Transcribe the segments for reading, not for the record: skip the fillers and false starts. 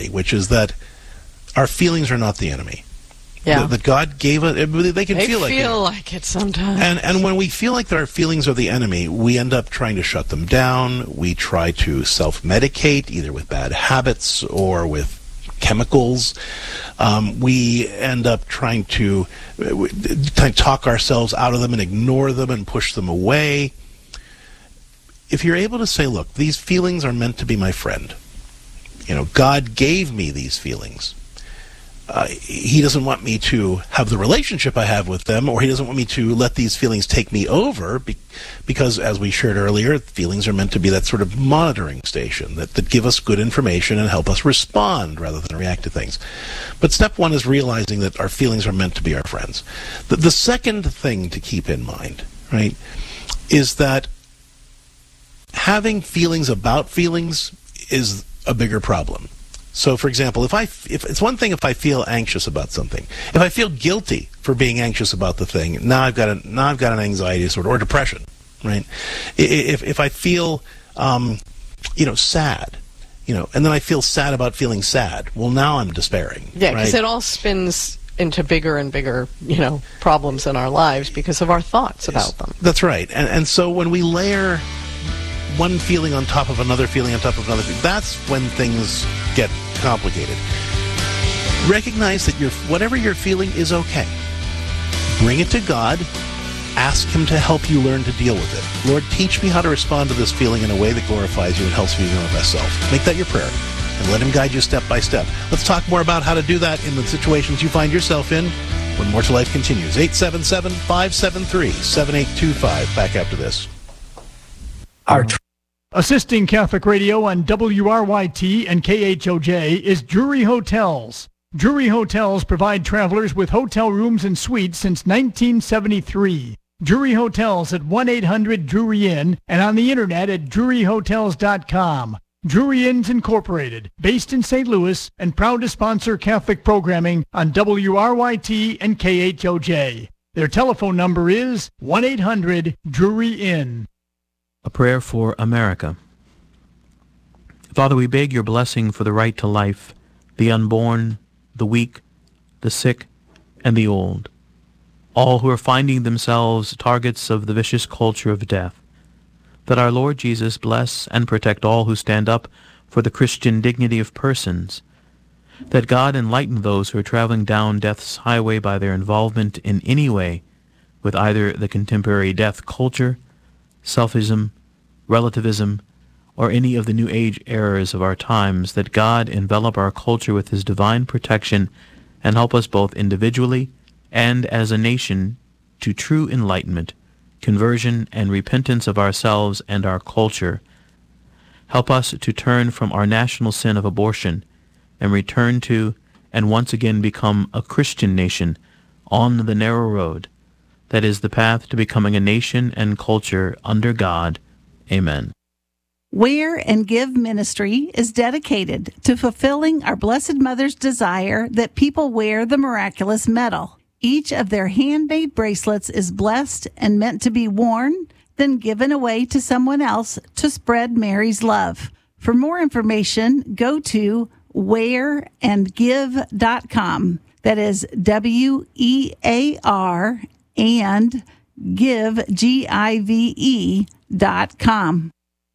which is that our feelings are not the enemy. Yeah. That God gave it. They can feel like it. They feel like it sometimes. And when we feel like our feelings are the enemy, we end up trying to shut them down. We try to self-medicate, either with bad habits or with chemicals. We end up trying to talk ourselves out of them and ignore them and push them away. If you're able to say, look, these feelings are meant to be my friend. God gave me these feelings. He doesn't want me to have the relationship I have with them, or he doesn't want me to let these feelings take me over, because, as we shared earlier, feelings are meant to be that sort of monitoring station that give us good information and help us respond rather than react to things. But step one is realizing that our feelings are meant to be our friends. The second thing to keep in mind, right, is that having feelings about feelings is a bigger problem. So, for example, if it's one thing if I feel anxious about something, if I feel guilty for being anxious about the thing, now I've got an anxiety disorder or depression, right? If I feel, sad, and then I feel sad about feeling sad, well, now I'm despairing. Yeah, because right? it all spins into bigger and bigger, problems in our lives because of our thoughts about them. That's right, and so when we layer one feeling on top of another feeling on top of another feeling, that's when things get complicated. Recognize that whatever you're feeling is okay. Bring it to God. Ask Him to help you learn to deal with it. Lord, teach me how to respond to this feeling in a way that glorifies you and helps me be my best self. Make that your prayer, and let Him guide you step by step. Let's talk more about how to do that in the situations you find yourself in when More to Life continues. 877-573-7825. Back after this. Assisting Catholic Radio on WRYT and KHOJ is Drury Hotels. Drury Hotels provide travelers with hotel rooms and suites since 1973. Drury Hotels at 1-800-DRURY INN and on the internet at druryhotels.com. Drury Inns Incorporated, based in St. Louis and proud to sponsor Catholic programming on WRYT and KHOJ. Their telephone number is 1-800-DRURY INN. A prayer for America. Father, we beg your blessing for the right to life, the unborn, the weak, the sick, and the old, all who are finding themselves targets of the vicious culture of death. That our Lord Jesus bless and protect all who stand up for the Christian dignity of persons. That God enlighten those who are traveling down death's highway by their involvement in any way with either the contemporary death culture, selfism, relativism, or any of the New Age errors of our times, that God envelop our culture with His divine protection and help us both individually and as a nation to true enlightenment, conversion, and repentance of ourselves and our culture. Help us to turn from our national sin of abortion and return to and once again become a Christian nation on the narrow road that is the path to becoming a nation and culture under God. Amen. Wear and Give Ministry is dedicated to fulfilling our Blessed Mother's desire that people wear the miraculous medal. Each of their handmade bracelets is blessed and meant to be worn, then given away to someone else to spread Mary's love. For more information, go to wearandgive.com. That is WEAR and give, GIVE.com.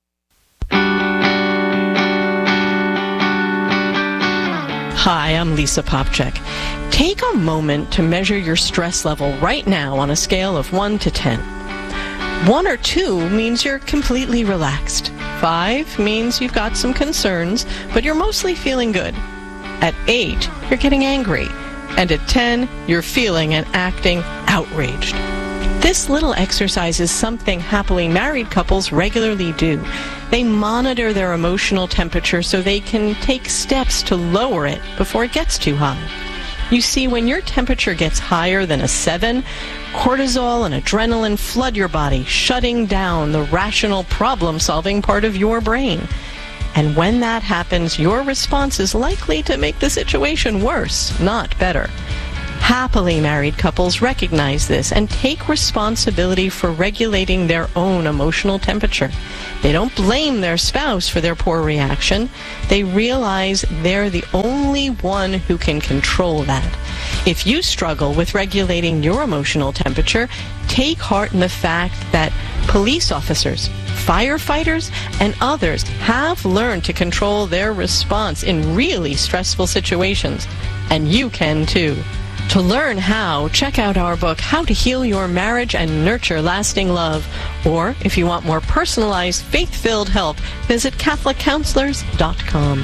Hi, I'm Lisa Popchak. Take a moment to measure your stress level right now on a scale of 1 to 10. 1 or 2 means you're completely relaxed. 5 means you've got some concerns, but you're mostly feeling good. At 8, you're getting angry. And at 10, you're feeling and acting outraged. This little exercise is something happily married couples regularly do. They monitor their emotional temperature so they can take steps to lower it before it gets too high. You see, when your temperature gets higher than a 7, cortisol and adrenaline flood your body, shutting down the rational problem-solving part of your brain. And when that happens, your response is likely to make the situation worse, not better. Happily married couples recognize this and take responsibility for regulating their own emotional temperature. They don't blame their spouse for their poor reaction. They realize they're the only one who can control that. If you struggle with regulating your emotional temperature, take heart in the fact that police officers, firefighters, and others have learned to control their response in really stressful situations. And you can too. To learn how, check out our book, How to Heal Your Marriage and Nurture Lasting Love. Or, if you want more personalized, faith-filled help, visit CatholicCounselors.com.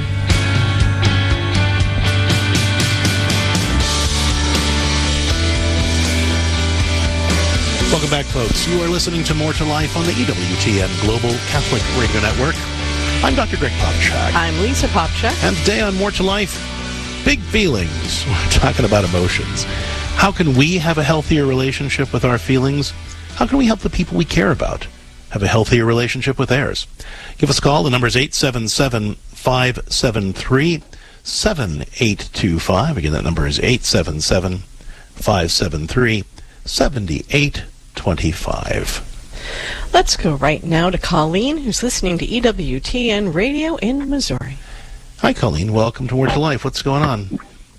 Welcome back, folks. You are listening to More to Life on the EWTN Global Catholic Radio Network. I'm Dr. Greg Popchak. I'm Lisa Popchak. And today on More to Life, big feelings. We're talking about emotions. How can we have a healthier relationship with our feelings? How can we help the people we care about have a healthier relationship with theirs? Give us a call. The number is 877-573-7825. Again, that number is 877-573-7825. Let's go right now to Colleen, who's listening to EWTN Radio in Missouri. Hi, Colleen. Welcome to Word to Life. What's going on?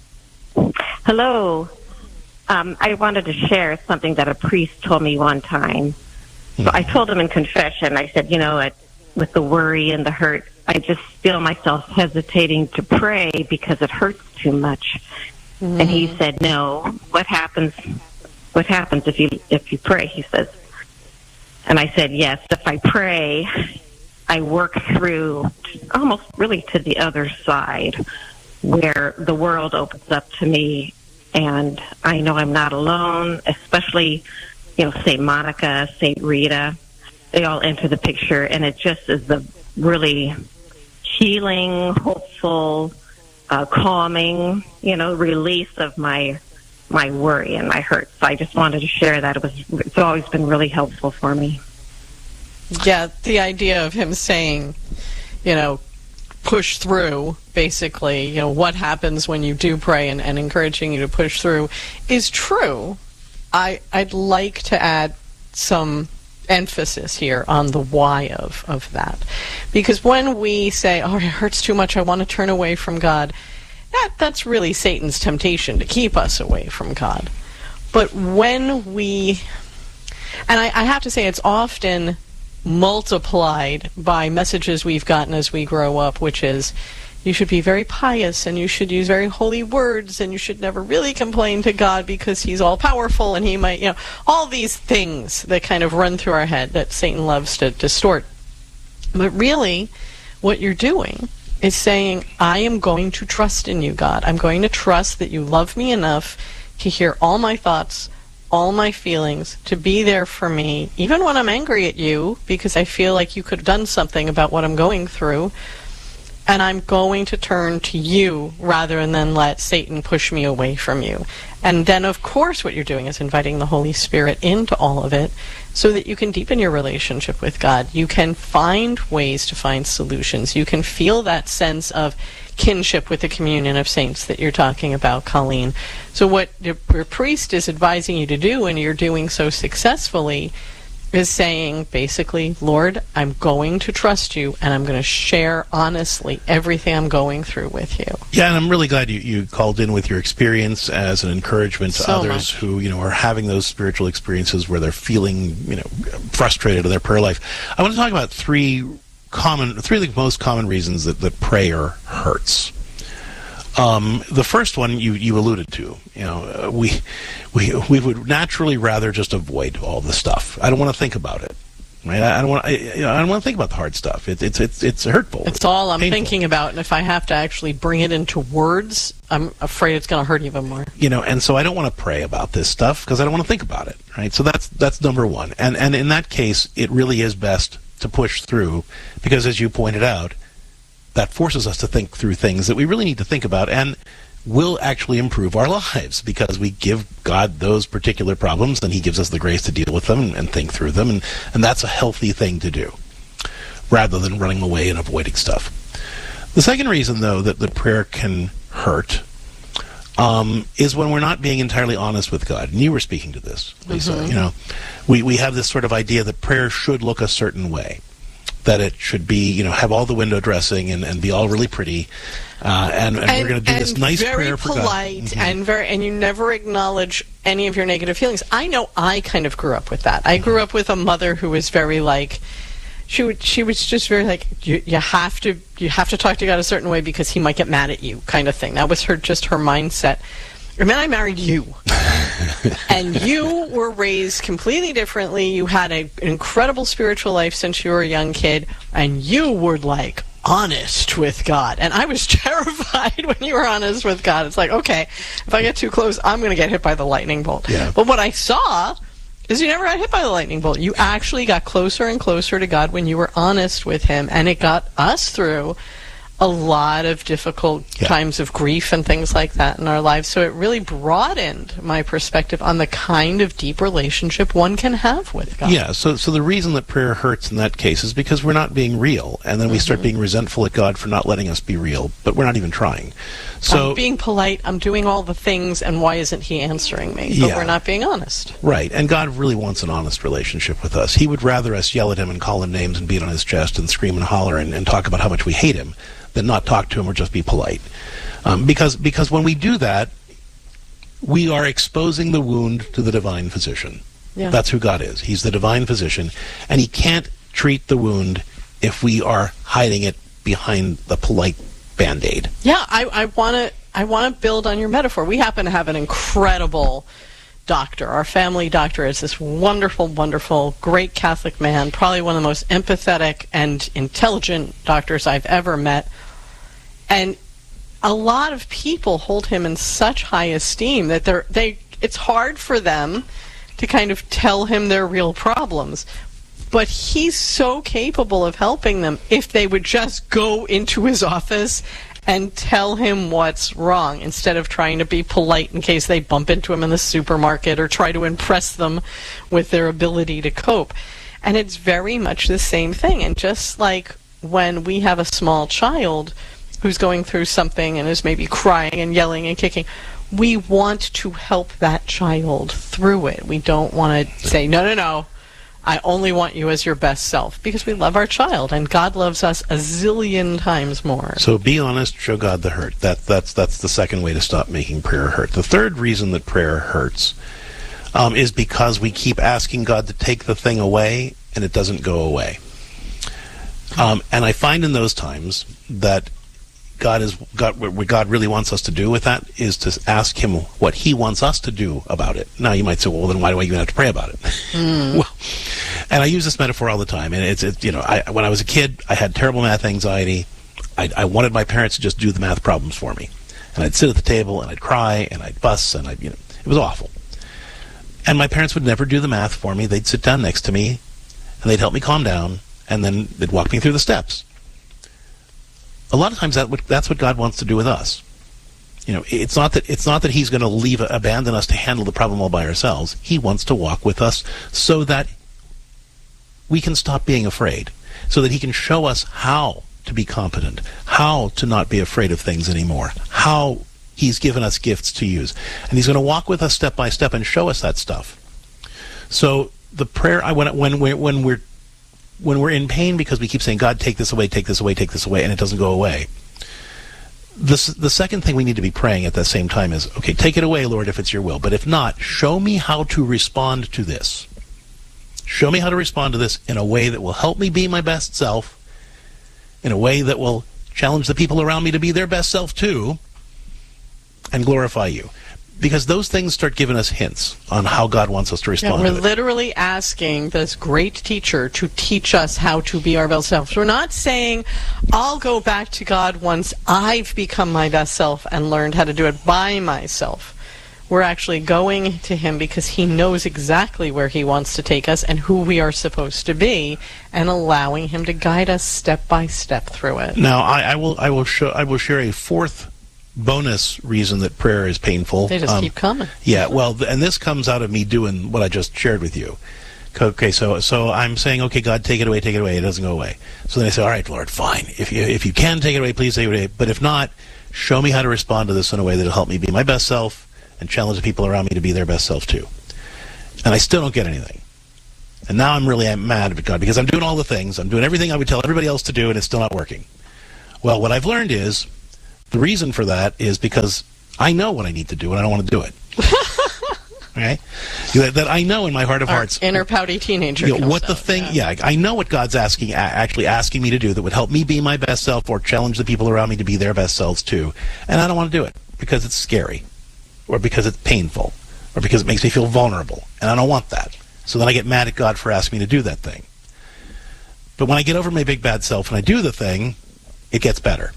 Hello. I wanted to share something that a priest told me one time. So I told him in confession, I said, with the worry and the hurt, I just feel myself hesitating to pray because it hurts too much. And he said, no, what happens if you pray, he says. And I said, yes, if I pray, I work through almost really to the other side where the world opens up to me and I know I'm not alone, especially, St. Monica, St. Rita, they all enter the picture, and it just is the really healing, hopeful, calming, release of my worry and my hurt. So I just wanted to share that. It's always been really helpful for me. Yeah, the idea of him saying, push through, basically, what happens when you do pray and encouraging you to push through is true. I'd like to add some emphasis here on the why of that. Because when we say, oh, it hurts too much, I want to turn away from God, that's really Satan's temptation to keep us away from God. But when we, and I have to say it's often multiplied by messages we've gotten as we grow up, which is you should be very pious and you should use very holy words and you should never really complain to God because he's all powerful and he might, all these things that kind of run through our head that Satan loves to distort. But really, what you're doing is saying, I am going to trust in you, God. I'm going to trust that you love me enough to hear all my thoughts, all my feelings, to be there for me, even when I'm angry at you, because I feel like you could have done something about what I'm going through. And I'm going to turn to you rather than let Satan push me away from you. And then, of course, what you're doing is inviting the Holy Spirit into all of it so that you can deepen your relationship with God. You can find ways to find solutions. You can feel that sense of kinship with the communion of saints that you're talking about, Colleen. So what your priest is advising you to do, and you're doing so successfully, is saying, basically, Lord, I'm going to trust you, and I'm going to share honestly everything I'm going through with you. Yeah, and I'm really glad you called in with your experience as an encouragement to others who, are having those spiritual experiences where they're feeling, frustrated in their prayer life. I want to talk about three of the most common reasons that prayer hurts. The first one you alluded to. We would naturally rather just avoid all the stuff. I don't want to think about it. Right? I don't want to think about the hard stuff. It's hurtful. It's all I'm painful. Thinking about, and if I have to actually bring it into words, I'm afraid it's going to hurt even more. And so I don't want to pray about this stuff because I don't want to think about it. Right? So that's number one. And in that case, it really is best to push through because, as you pointed out, that forces us to think through things that we really need to think about and will actually improve our lives because we give God those particular problems and he gives us the grace to deal with them and think through them. And that's a healthy thing to do rather than running away and avoiding stuff. The second reason, though, that prayer can hurt is when we're not being entirely honest with God. And you were speaking to this, Lisa. You know, we have this sort of idea that prayer should look a certain way, that it should be, you know, have all the window dressing and be all really pretty, and we're going to do this nice prayer for God. Very polite and you never acknowledge any of your negative feelings. I know I kind of grew up with that. I grew up with a mother who was very like, she was just very like, you have to talk to God a certain way because he might get mad at you, kind of thing. That was her mindset. And then I married you. And you were raised completely differently. You had an incredible spiritual life since you were a young kid, and you were like honest with God. And I was terrified when you were honest with God. It's like, okay, if I get too close, I'm going to get hit by the lightning bolt. Yeah. But what I saw is you never got hit by the lightning bolt. You actually got closer and closer to God when you were honest with him, and it got us through a lot of difficult times of grief and things like that in our lives. So it really broadened my perspective on the kind of deep relationship one can have with God. Yeah, so the reason that prayer hurts in that case is because we're not being real, and then we start being resentful at God for not letting us be real, but we're not even trying. So I'm being polite, I'm doing all the things, and why isn't he answering me? But we're not being honest. Right, and God really wants an honest relationship with us. He would rather us yell at him and call him names and beat on his chest and scream and holler and talk about how much we hate him than not talk to him or just be polite. Because when we do that, we are exposing the wound to the divine physician. Yeah. That's who God is. He's the divine physician, and he can't treat the wound if we are hiding it behind the polite Band-Aid. Yeah, I want to build on your metaphor. We happen to have an incredible doctor. Our family doctor is this wonderful, wonderful, great Catholic man, probably one of the most empathetic and intelligent doctors I've ever met. And a lot of people hold him in such high esteem that it's hard for them to kind of tell him their real problems. But he's so capable of helping them if they would just go into his office and tell him what's wrong instead of trying to be polite in case they bump into him in the supermarket or try to impress them with their ability to cope. And it's very much the same thing. And just like when we have a small child who's going through something and is maybe crying and yelling and kicking, we want to help that child through it. We don't want to say, no, I only want you as your best self, because we love our child, and God loves us a zillion times more. So be honest, show God the hurt. That's the second way to stop making prayer hurt. The third reason that prayer hurts is because we keep asking God to take the thing away, and it doesn't go away. And I find in those times that what God really wants us to do with that is to ask him what he wants us to do about it. Now you might say, well, then why do I even have to pray about it? Well, and I use this metaphor all the time. And it's when I was a kid, I had terrible math anxiety. I wanted my parents to just do the math problems for me. And I'd sit at the table and I'd cry and I'd fuss and it was awful. And my parents would never do the math for me. They'd sit down next to me and they'd help me calm down, and then they'd walk me through the steps. A lot of times that's what God wants to do with us. It's not that he's going to abandon us to handle the problem all by ourselves. He wants to walk with us so that we can stop being afraid, so that he can show us how to be competent, how to not be afraid of things anymore, how he's given us gifts to use. And he's going to walk with us step by step and show us that stuff. So the prayer, when we're in pain because we keep saying, God, take this away, take this away, take this away, and it doesn't go away, the second thing we need to be praying at the same time is, okay, take it away, Lord, if it's your will. But if not, show me how to respond to this. Show me how to respond to this in a way that will help me be my best self, in a way that will challenge the people around me to be their best self too, and glorify you. Because those things start giving us hints on how God wants us to respond to it. We're literally asking this great teacher to teach us how to be our best selves. We're not saying, I'll go back to God once I've become my best self and learned how to do it by myself. We're actually going to him because he knows exactly where he wants to take us and who we are supposed to be, and allowing him to guide us step by step through it. Now, I will share a fourth bonus reason that prayer is painful. They just keep coming. Yeah, well, and this comes out of me doing what I just shared with you. Okay, so I'm saying, okay, God, take it away, it doesn't go away. So then I say, all right, Lord, fine. If you can take it away, please take it away. But if not, show me how to respond to this in a way that will help me be my best self and challenge the people around me to be their best self too. And I still don't get anything. And now I'm mad at God because I'm doing all the things. I'm doing everything I would tell everybody else to do, and it's still not working. Well, what I've learned is the reason for that is because I know what I need to do, and I don't want to do it. Right? That I know in my heart of hearts. Inner pouty teenager. What the thing? Yeah, I know what God's actually asking me to do that would help me be my best self or challenge the people around me to be their best selves too. And I don't want to do it because it's scary, or because it's painful, or because it makes me feel vulnerable, and I don't want that. So then I get mad at God for asking me to do that thing. But when I get over my big bad self and I do the thing, it gets better.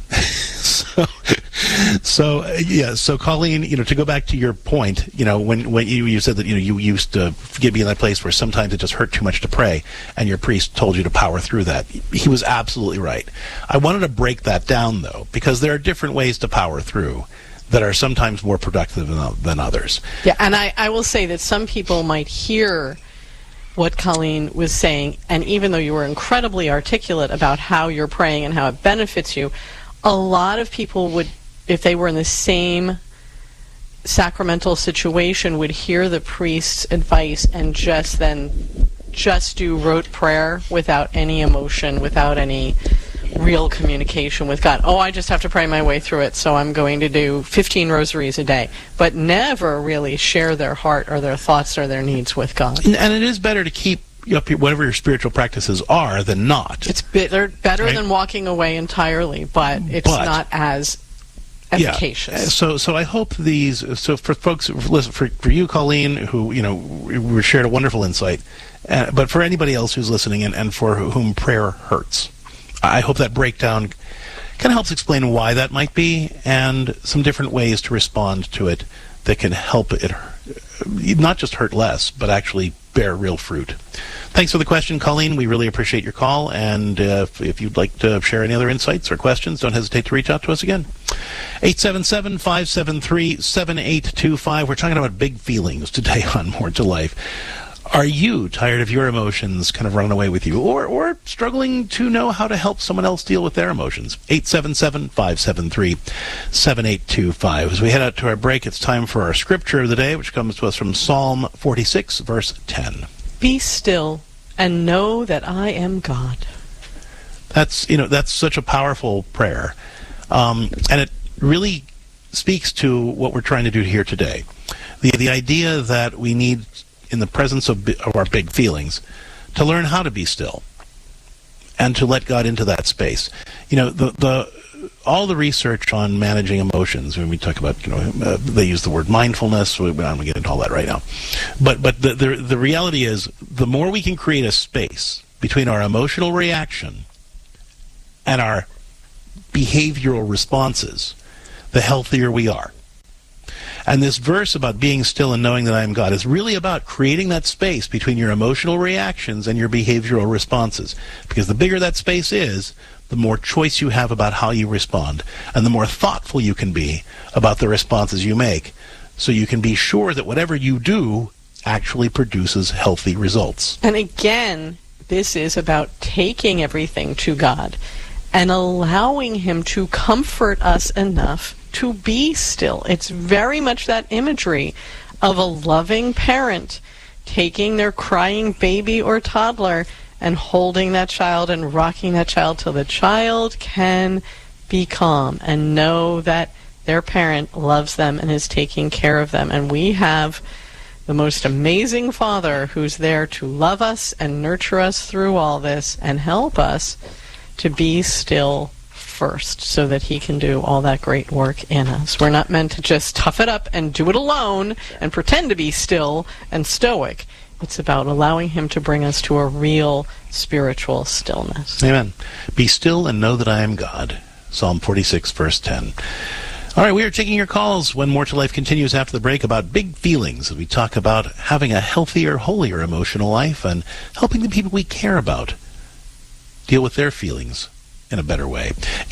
So Colleen, to go back to your point, when you said that, you used to be in that place where sometimes it just hurt too much to pray, and your priest told you to power through that. He was absolutely right. I wanted to break that down, though, because there are different ways to power through that are sometimes more productive than others. Yeah, and I will say that some people might hear what Colleen was saying, and even though you were incredibly articulate about how you're praying and how it benefits you, a lot of people would, if they were in the same sacramental situation, would hear the priest's advice and just do rote prayer without any emotion, without any real communication with God. Oh, I just have to pray my way through it, so I'm going to do 15 rosaries a day, but never really share their heart or their thoughts or their needs with God. And it is better to keep up whatever your spiritual practices are than not. It's better right? than walking away entirely, but it's not as efficacious. Yeah. So I hope so for folks, listen, for you, Colleen, who, we shared a wonderful insight, but for anybody else who's listening and for whom prayer hurts, I hope that breakdown kind of helps explain why that might be and some different ways to respond to it that can help it not just hurt less, but actually bear real fruit. Thanks for the question, Colleen. We really appreciate your call. And if you'd like to share any other insights or questions, don't hesitate to reach out to us again. 877-573-7825. We're talking about big feelings today on More to Life. Are you tired of your emotions kind of running away with you, or struggling to know how to help someone else deal with their emotions? 877-573-7825. As we head out to our break, it's time for our scripture of the day, which comes to us from Psalm 46, verse 10. Be still and know that I am God. That's such a powerful prayer. And it really speaks to what we're trying to do here today. The idea that we need, in the presence of our big feelings, to learn how to be still and to let God into that space. All the research on managing emotions, when we talk about, they use the word mindfulness. We're not going to get into all that right now. But the reality is, the more we can create a space between our emotional reaction and our behavioral responses, the healthier we are. And this verse about being still and knowing that I am God is really about creating that space between your emotional reactions and your behavioral responses. Because the bigger that space is, the more choice you have about how you respond, and the more thoughtful you can be about the responses you make, so you can be sure that whatever you do actually produces healthy results. And again, this is about taking everything to God and allowing Him to comfort us enough to be still. It's very much that imagery of a loving parent taking their crying baby or toddler and holding that child and rocking that child till the child can be calm and know that their parent loves them and is taking care of them. And we have the most amazing Father who's there to love us and nurture us through all this and help us to be still first, so that He can do all that great work in us. We're not meant to just tough it up and do it alone and pretend to be still and stoic. It's about allowing Him to bring us to a real spiritual stillness. Amen. Be still and know that I am God. Psalm 46, verse 10. All right, we are taking your calls when More to Life continues after the break about big feelings, as we talk about having a healthier, holier emotional life and helping the people we care about deal with their feelings in a better way.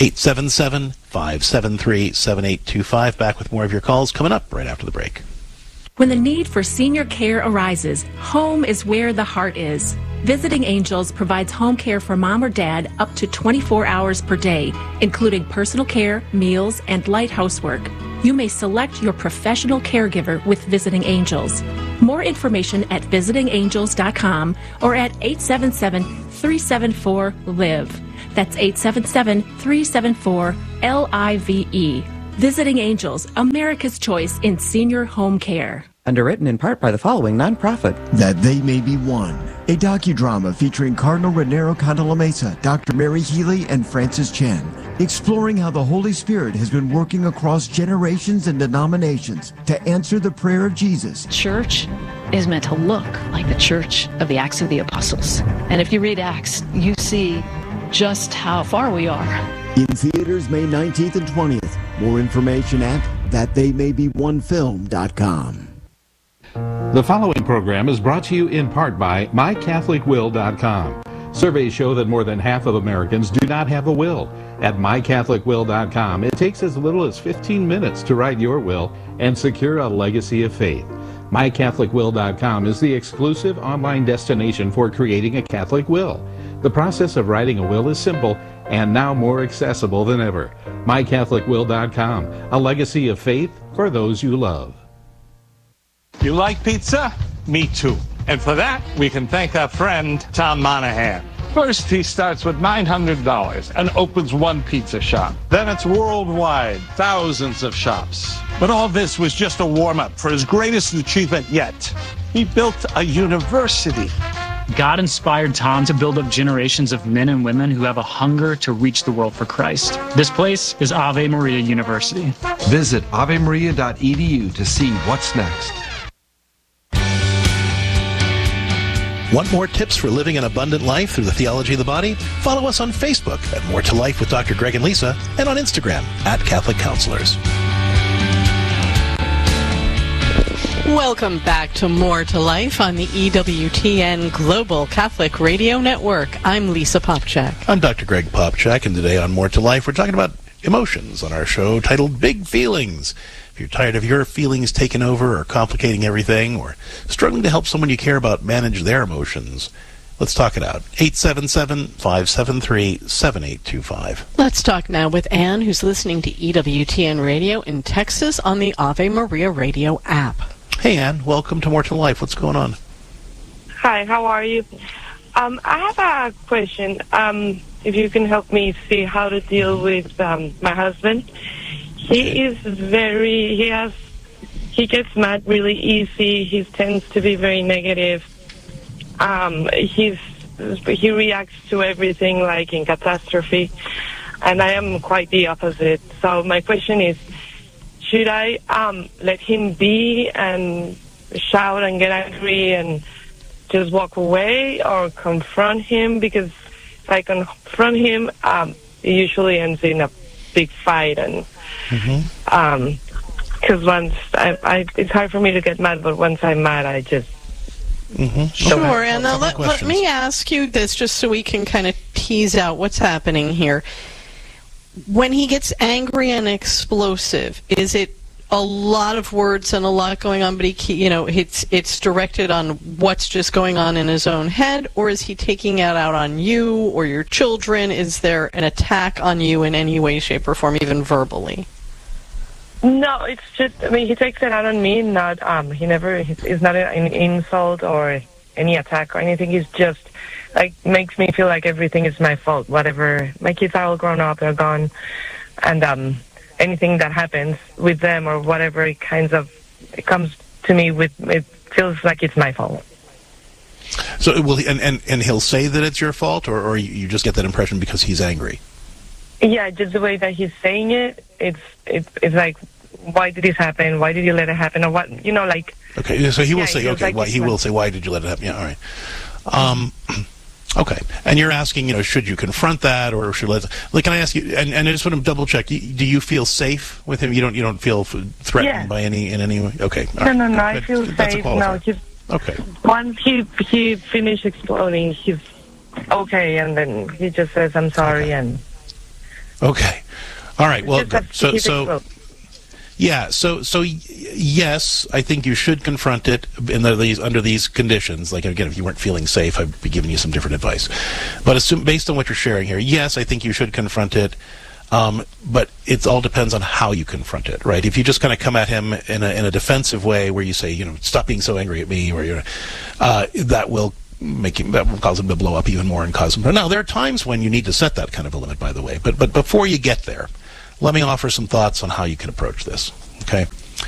877-573-7825. Back with more of your calls coming up right after the break. When the need for senior care arises, home is where the heart is. Visiting Angels provides home care for mom or dad up to 24 hours per day, including personal care, meals, and light housework. You may select your professional caregiver with Visiting Angels. More information at visitingangels.com or at 877-374-LIVE. That's 877-374-LIVE. Visiting Angels, America's choice in senior home care. Underwritten in part by the following nonprofit. That They May Be One, a docudrama featuring Cardinal Raniero Cantalamessa, Dr. Mary Healy, and Francis Chan, exploring how the Holy Spirit has been working across generations and denominations to answer the prayer of Jesus. Church is meant to look like the church of the Acts of the Apostles. And if you read Acts, you see just how far we are. In theaters May 19th and 20th. More information at thattheymay-be-one-film.com. The following program is brought to you in part by mycatholicwill.com. Surveys show that more than half of Americans do not have a will. At mycatholicwill.com, it takes as little as 15 minutes to write your will and secure a legacy of faith. mycatholicwill.com is the exclusive online destination for creating a Catholic will. The process of writing a will is simple and now more accessible than ever. mycatholicwill.com, a legacy of faith for those you love. You like pizza? Me too. And for that, we can thank our friend, Tom Monahan. First, he starts with $900 and opens one pizza shop. Then it's worldwide, thousands of shops. But all this was just a warm-up for his greatest achievement yet. He built a university. God inspired Tom to build up generations of men and women who have a hunger to reach the world for Christ. This place is Ave Maria University. Visit avemaria.edu to see what's next. Want more tips for living an abundant life through the theology of the body? Follow us on Facebook at More to Life with Dr. Greg and Lisa, and on Instagram at Catholic Counselors. Welcome back to More to Life on the EWTN Global Catholic Radio Network. I'm Lisa Popchak. I'm Dr. Greg Popchak, and today on More to Life, we're talking about emotions on our show titled Big Feelings. If you're tired of your feelings taking over or complicating everything, or struggling to help someone you care about manage their emotions, let's talk it out. 877-573-7825. Let's talk now with Anne, who's listening to EWTN Radio in Texas on the Ave Maria Radio app. Hey, Anne. Welcome to More to Life. What's going on? Hi, how are you? I have a question. If you can help me see how to deal with my husband. He gets mad really easy. He tends to be very negative. He reacts to everything like in catastrophe, and I am quite the opposite. So my question is, should I let him be and shout and get angry and just walk away, or confront him? Because if I confront him, it usually ends in a big fight, and because once it's hard for me to get mad, but once I'm mad, I just Sure, and let me ask you this, just so we can kind of tease out what's happening here. When he gets angry and explosive, is it a lot of words and a lot going on, but it's directed on what's just going on in his own head, or is he taking it out on you or your children? Is there an attack on you in any way, shape, or form, even verbally? No, it's just, he takes it out on me, not, it's not an insult or any attack or anything. He's just, makes me feel like everything is my fault. Whatever, my kids are all grown up, they're gone, and, anything that happens with them or whatever, it comes to me it feels like it's my fault. So, and he'll say that it's your fault, or you just get that impression because he's angry? Yeah, just the way that he's saying it, it's like, why did this happen? Why did you let it happen? Or what, Okay, so he will say, why did you let it happen? Yeah, all right. Okay, and you're asking, should you confront that, or should can I ask you? And I just want to double check. Do you feel safe with him? You don't feel threatened by in any way? Okay. No. I feel safe. No, okay. Once he finished exploding, he's okay, and then he just says, "I'm sorry," and. Okay. All right. Well, so Yeah, so yes, I think you should confront it under these conditions. Like, again, if you weren't feeling safe, I'd be giving you some different advice. But based on what you're sharing here, yes, I think you should confront it. But it all depends on how you confront it, right? If you just kind of come at him in a defensive way, where you say, stop being so angry at me, or that will cause him to blow up even more and cause him. Now, there are times when you need to set that kind of a limit, by the way. But before you get there, let me offer some thoughts on how you can approach this. Okay,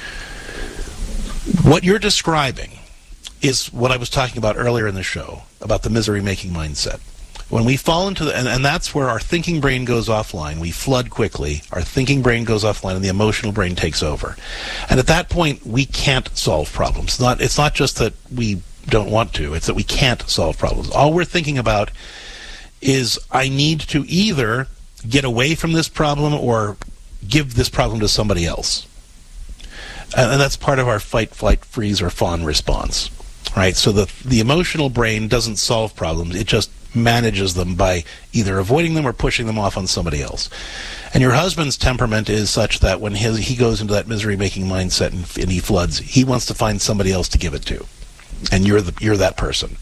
what you're describing is what I was talking about earlier in the show about the misery-making mindset. When we fall into and that's where our thinking brain goes offline. We flood quickly. Our thinking brain goes offline, and the emotional brain takes over. And at that point, we can't solve problems. It's not just that we don't want to. It's that we can't solve problems. All we're thinking about is, I need to either get away from this problem or give this problem to somebody else. And that's part of our fight, flight, freeze, or fawn response, right? So the emotional brain doesn't solve problems. It just manages them by either avoiding them or pushing them off on somebody else. And your husband's temperament is such that when he goes into that misery-making mindset and he floods, he wants to find somebody else to give it to. And you're that person.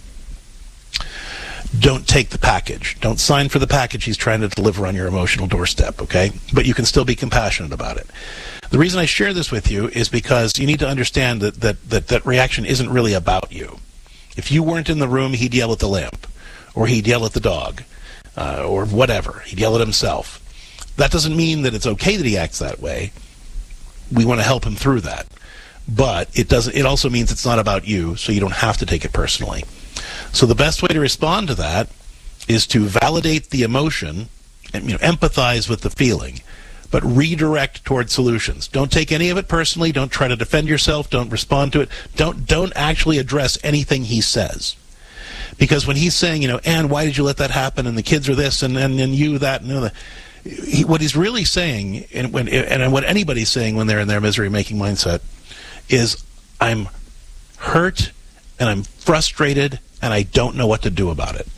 Don't take the package. Don't sign for the package he's trying to deliver on your emotional doorstep, okay? But you can still be compassionate about it. The reason I share this with you is because you need to understand that reaction isn't really about you. If you weren't in the room, he'd yell at the lamp, or he'd yell at the dog, or whatever. He'd yell at himself. That doesn't mean that it's okay that he acts that way. We want to help him through that. But it also means it's not about you, so you don't have to take it personally. So the best way to respond to that is to validate the emotion and empathize with the feeling, but redirect toward solutions. Don't take any of it personally. Don't try to defend yourself. Don't respond to it. Don't actually address anything he says. Because when he's saying, Anne, why did you let that happen? And the kids are this, and you that, and that. What he's really saying, and what anybody's saying when they're in their misery-making mindset, is, I'm hurt, and I'm frustrated, and I don't know what to do about it.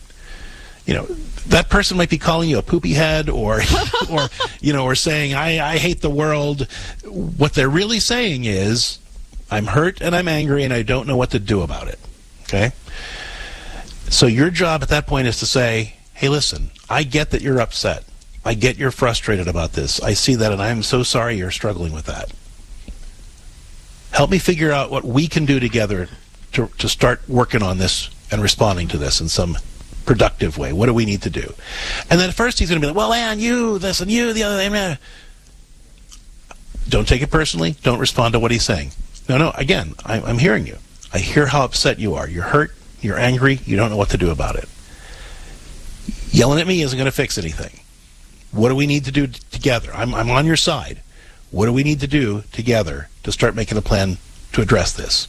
That person might be calling you a poopy head, or saying, I hate the world. What they're really saying is, I'm hurt and I'm angry and I don't know what to do about it. Okay? So your job at that point is to say, hey, listen, I get that you're upset. I get you're frustrated about this. I see that, and I'm so sorry you're struggling with that. Help me figure out what we can do together to start working on this and responding to this in some productive way. What do we need to do? And then at first he's going to be like, well, Ann, you this and you the other thing. Don't take it personally. Don't respond to what he's saying. No, again, I'm hearing you. I hear how upset you are. You're hurt. You're angry. You don't know what to do about it. Yelling at me isn't going to fix anything. What do we need to do together? I'm on your side. What do we need to do together to start making a plan to address this?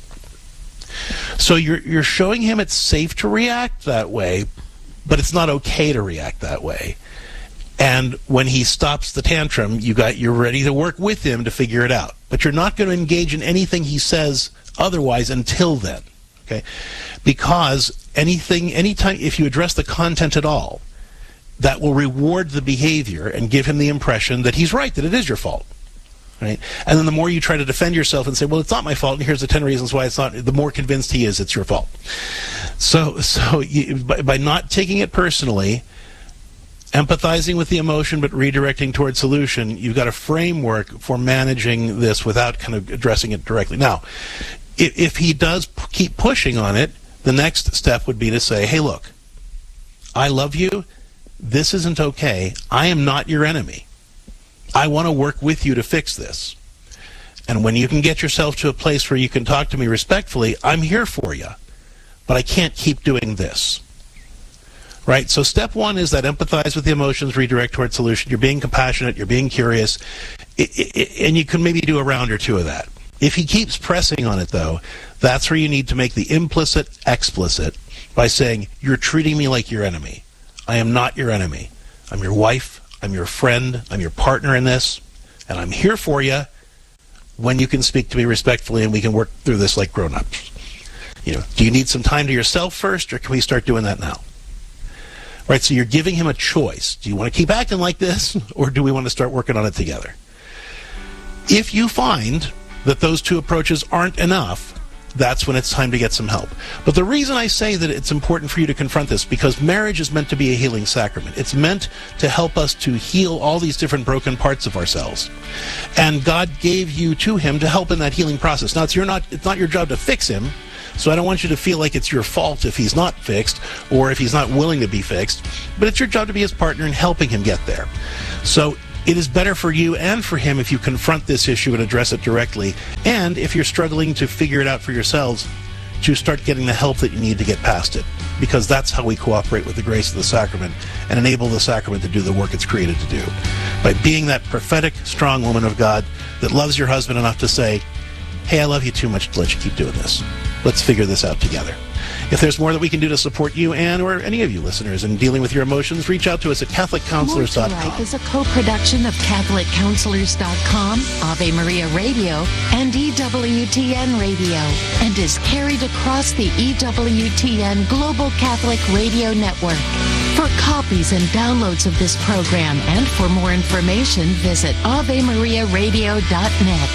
So you're showing him it's safe to react that way, but it's not okay to react that way. And when he stops the tantrum, you're ready to work with him to figure it out. But you're not going to engage in anything he says otherwise until then. Okay? Because anytime if you address the content at all, that will reward the behavior and give him the impression that he's right, that it is your fault. Right? And then the more you try to defend yourself and say, well, it's not my fault, and here's the 10 reasons why it's not, the more convinced he is it's your fault. So by not taking it personally, empathizing with the emotion but redirecting toward solution, you've got a framework for managing this without kind of addressing it directly. Now, if he does keep pushing on it, the next step would be to say, hey, look, I love you. This isn't okay. I am not your enemy. I want to work with you to fix this. And when you can get yourself to a place where you can talk to me respectfully, I'm here for you. But I can't keep doing this. Right? So step one is that empathize with the emotions, redirect toward solution. You're being compassionate. You're being curious. And you can maybe do a round or two of that. If he keeps pressing on it, though, that's where you need to make the implicit explicit by saying, you're treating me like your enemy. I am not your enemy. I'm your wife. I'm your friend. I'm your partner in this. And I'm here for you when you can speak to me respectfully and we can work through this like grown-ups. Do you need some time to yourself first, or can we start doing that now? Right, so you're giving him a choice. Do you want to keep acting like this, or do we want to start working on it together? If you find that those two approaches aren't enough, that's when it's time to get some help. But the reason I say that it's important for you to confront this, because marriage is meant to be a healing sacrament. It's meant to help us to heal all these different broken parts of ourselves. And God gave you to him to help in that healing process. Now, it's not your job to fix him, so I don't want you to feel like it's your fault if he's not fixed or if he's not willing to be fixed, but it's your job to be his partner in helping him get there. So it is better for you and for him if you confront this issue and address it directly, and if you're struggling to figure it out for yourselves, to start getting the help that you need to get past it, because that's how we cooperate with the grace of the sacrament and enable the sacrament to do the work it's created to do. By being that prophetic, strong woman of God that loves your husband enough to say, hey, I love you too much to let you keep doing this. Let's figure this out together. If there's more that we can do to support you and or any of you listeners in dealing with your emotions, reach out to us at CatholicCounselors.com. More to Life is a co-production of CatholicCounselors.com, Ave Maria Radio, and EWTN Radio, and is carried across the EWTN Global Catholic Radio Network. For copies and downloads of this program and for more information, visit AveMariaRadio.net.